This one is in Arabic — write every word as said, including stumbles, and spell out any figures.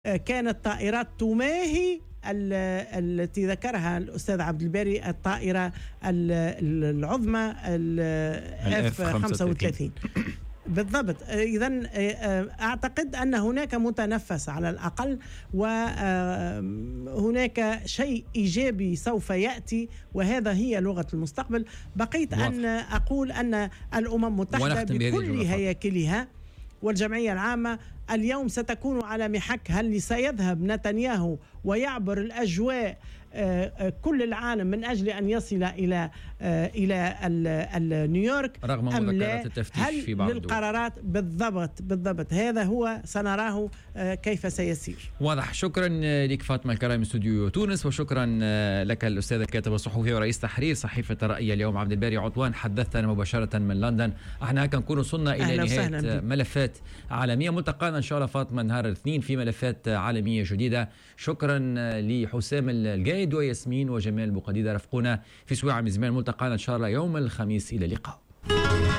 كانت طائرات تماهي التي ذكرها الأستاذ عبد الباري، الطائرة العظمى اف خمسة وثلاثين بالضبط. إذن أعتقد أن هناك متنفس على الأقل، وهناك شيء إيجابي سوف يأتي، وهذا هي لغة المستقبل. بقيت واضح. أن أقول أن الأمم المتحدة بكل هياكلها والجمعية العامة اليوم ستكون على محك. هل سيذهب نتنياهو ويعبر الأجواء كل العالم من أجل أن يصل إلى إلى نيويورك رغم مذكرات التفتيش في بعض للقرارات؟ بالضبط بالضبط، هذا هو سنراه كيف سيسير. واضح. شكرا لك فاطمة الكرامي من استوديو تونس، وشكرا لك الأستاذ الكاتب الصحفي ورئيس تحرير صحيفة الرأي اليوم عبد الباري عطوان، حدثنا مباشرة من لندن. احنا هكا نكون وصلنا إلى نهاية ملفات عالمية. ملتقانا إن شاء الله فاطمة نهار الاثنين في ملفات عالمية جديدة. شكرا لحسام الجايد وياسمين وجمال بوقديدة رفقونا في سواع من زمان. ملتقانا إن شاء الله يوم الخميس، إلى اللقاء.